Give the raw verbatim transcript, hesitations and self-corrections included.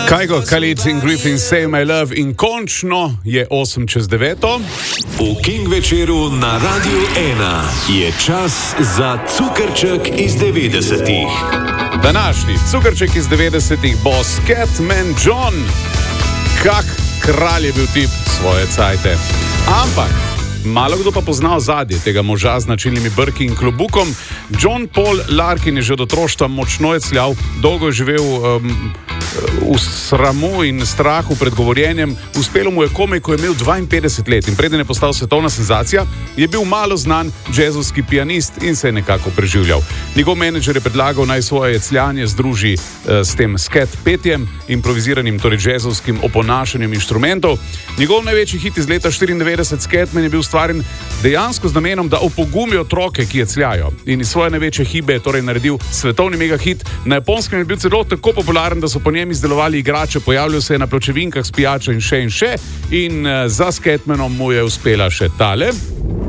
Kygo, Khalid in Griffin, Say My Love in končno je osem čez deveto. V King večeru na Radiu ena je čas za cukrček iz devetdesetih. Današnji cukrček iz devetdesetih bo Scatman John. Kak kralj je bil tip svoje cajte. Ampak malo kdo pa pozna ozadje tega moža z značilnimi brki in klobukom. John Paul Larkin je že od otroštva močno jecljav, dolgo je živel um, v sramu in strahu pred govorjenjem. Uspelo mu je komaj, ko je imel dvainpetdeset let in preden je postal svetovna senzacija, je bil malo znan džezovski pianist in se je nekako preživljal. Njegov menedžer je predlagal, naj svoje jecljanje združi uh, s tem scat petjem, improviziranim, torej džezovskim oponašanjem inštrumentov. Njegov največji hit iz leta štiriindevetdeset, Scatman, je bil ustvarjen dejansko z namenom, da opogumi otroke, ki jecljajo. In iz svoje največje hibe je torej naredil svetovni megahit. Na Japonskem je bil celo tako popularen, da so po njem izdelovali igrače, pojavljal se je na pločevinkah s pijačo in še in še. In uh, za Scatmanom mu je uspela še tale.